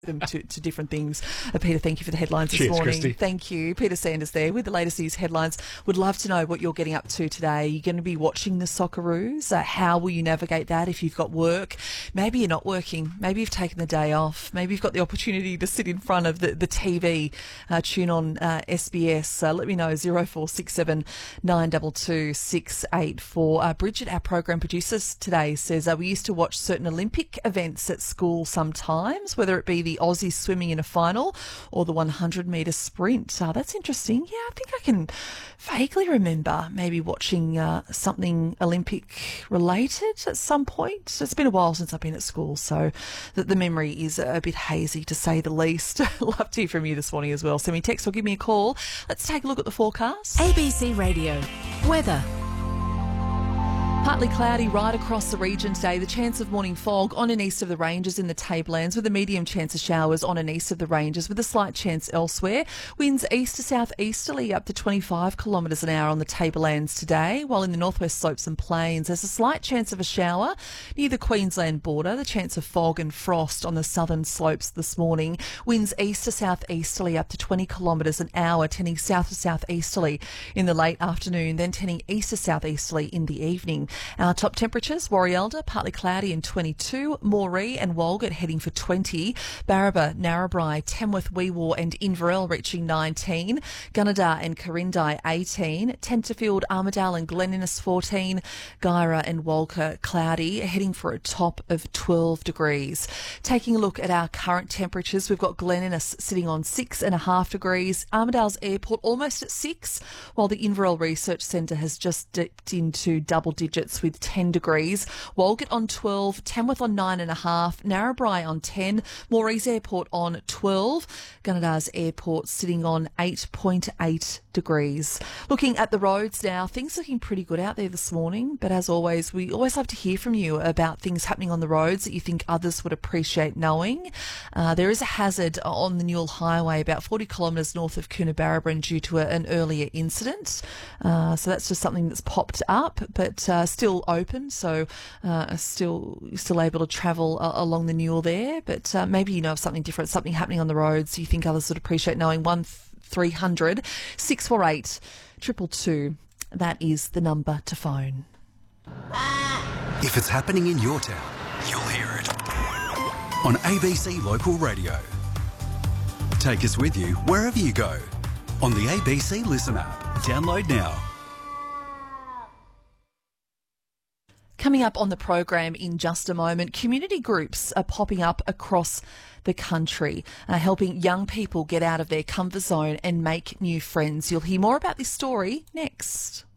them to different things. Peter, thank you for the headlines this morning. Christy. Thank you. Peter Sanders there with the latest news headlines. Would love to know what you're getting up to today. You're going to be watching the Socceroos. How will you navigate that if you've got work? Maybe you're not working. Maybe you've taken the day off. Maybe you've got the opportunity to sit in front of the TV, tune on SBS. Let me know, 0467 922 684. Bridget, our program producer today, says we used to watch certain Olympic events at school sometimes, whether it be the Aussie swimming in a final or the 100-metre sprint. That's interesting. Yeah, I think I can vaguely remember maybe watching something Olympic-related at some point. It's been a while since I've been at school, so the memory is a bit hazy, to say the least. Love to hear from you this morning as well. Send me a text or give me a call. Let's take a look at the forecast. ABC Radio. Weather. Partly cloudy right across the region today. The chance of morning fog on and east of the ranges in the tablelands, with a medium chance of showers on and east of the ranges, with a slight chance elsewhere. Winds east to south easterly up to 25 kilometres an hour on the tablelands today, while in the northwest slopes and plains there's a slight chance of a shower near the Queensland border. The chance of fog and frost on the southern slopes this morning. Winds east to south easterly up to 20 kilometres an hour, tending south to south easterly in the late afternoon, then tending east to south easterly in the evening. Our top temperatures: Warialda, partly cloudy and 22, Moree and Walgett heading for 20, Barraba, Narrabri, Tamworth, Weewar and Inverell reaching 19, Gunnedah and Corindai 18, Tenterfield, Armidale and Glen Innes 14, Guyra and Walker cloudy, heading for a top of 12 degrees. Taking a look at our current temperatures, we've got Glen Innes sitting on 6.5 degrees, Armidale's Airport almost at 6, while the Inverell Research Centre has just dipped into double digits with 10 degrees. Walgett on 12, Tamworth on 9.5, Narrabri on 10, Moree's Airport on 12, Gunnedah's Airport sitting on 8.8 degrees. Looking at the roads now, things looking pretty good out there this morning, but as always, we always love to hear from you about things happening on the roads that you think others would appreciate knowing. There is a hazard on the Newell Highway about 40 kilometres north of Coonabarabran due to an earlier incident. So that's just something that's popped up, but still open, so still able to travel along the Newell there. But maybe you know of something different, something happening on the roads you think others would appreciate knowing. 1300 648 222. That is the number to phone. If it's happening in your town, you'll hear it on ABC Local Radio. Take us with you wherever you go on the ABC Listen app. Download now. Coming up on the program in just a moment, community groups are popping up across the country, helping young people get out of their comfort zone and make new friends. You'll hear more about this story next.